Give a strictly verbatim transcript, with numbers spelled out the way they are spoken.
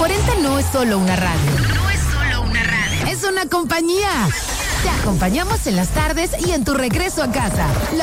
cuarenta no es solo una radio. No es solo una radio. Es una compañía. Te acompañamos en las tardes y en tu regreso a casa. La